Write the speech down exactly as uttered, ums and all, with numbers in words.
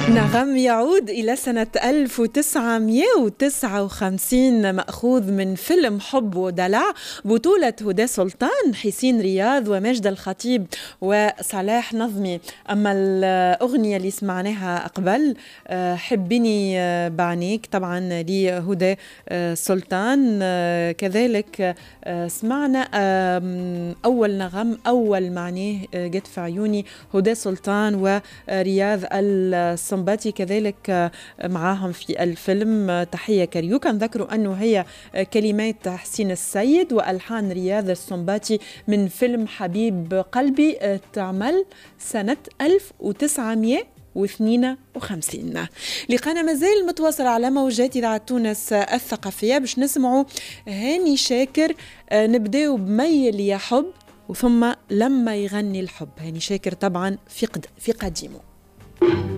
نغم يعود إلى سنة ألف وتسعمئة وتسعة وخمسين، مأخوذ من فيلم حب ودلع، بطولة هدى سلطان، حسين رياض، وماجد الخطيب، وصلاح نظمي. أما الأغنية اللي سمعناها قبل حبني بعنيك، طبعا لهدى سلطان. كذلك سمعنا أول نغم، أول معناه جت في عيوني، هدى سلطان ورياض السنباطي كذلك معاهم في الفيلم. تحية كاريوكا. نذكروا أنه هي كلمات حسين السيد وألحان رياض السنباطي من فيلم حبيب قلبي، تعمل سنة ألف وتسعمئة واثنين وخمسين. لقانا مازال متواصل على موجات إذاعة تونس الثقافية باش نسمعوا هاني شاكر. نبداو بميل يا حب، وثم لما يغني الحب. هاني شاكر طبعا في قد في قديمه.